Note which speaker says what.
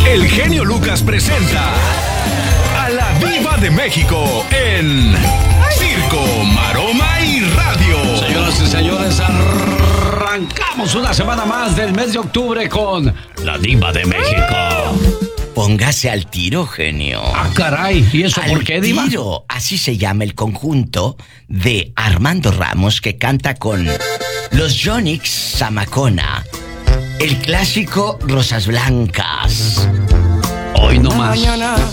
Speaker 1: El genio Lucas presenta a la Diva de México en Circo, Maroma y Radio.
Speaker 2: Señoras y señores, arrancamos una semana más del mes de octubre con la Diva de México.
Speaker 3: Póngase al tiro, genio.
Speaker 2: Ah, caray, ¿y eso por qué, Diva?
Speaker 3: Al tiro, así se llama el conjunto de Armando Ramos que canta con los Yonix Zamacona, el clásico Rosas Blancas.
Speaker 2: Hoy no más.
Speaker 4: Mañana